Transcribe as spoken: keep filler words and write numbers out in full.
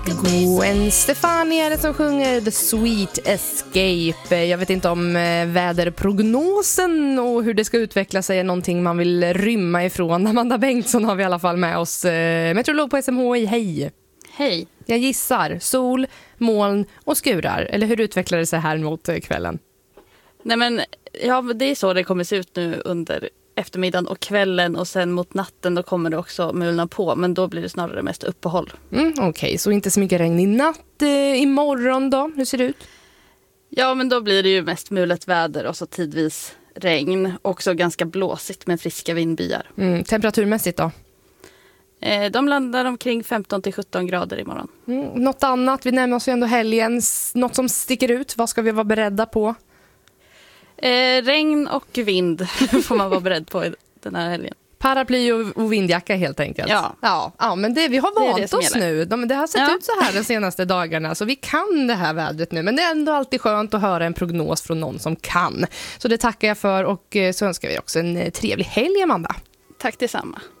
Gwen Stefani är det som sjunger The Sweet Escape. Jag vet inte om väderprognosen och hur det ska utveckla sig är någonting man vill rymma ifrån. Amanda Bengtsson har vi i alla fall med oss, meteorolog på S M H I. Hej! Hej! Jag gissar sol, moln och skurar. Eller hur utvecklar det sig här mot kvällen? Nej men, ja, det är så det kommer se ut nu under eftermiddagen och kvällen, och sen mot natten då kommer det också mulna på, men då blir det snarare mest uppehåll. Mm, Okej, okay. Så inte så mycket regn i natt. Eh, imorgon då? Hur ser det ut? Ja, men då blir det ju mest mulet väder och så tidvis regn. Också ganska blåsigt med friska vindbyar. Mm, temperaturmässigt då? Eh, de landar omkring femton till sjutton grader imorgon. Mm, något annat? Vi närmar oss ju ändå helgen. Något som sticker ut? Vad ska vi vara beredda på? Eh, regn och vind får man vara beredd på i den här helgen. Paraply och, och vindjacka helt enkelt. Ja. Ja, ja men det, vi har vant det det oss nu. De, det har sett ja. ut så här de senaste dagarna, så vi kan det här vädret nu. Men det är ändå alltid skönt att höra en prognos från någon som kan. Så det tackar jag för, och så önskar vi också en trevlig helg, Amanda. Tack detsamma.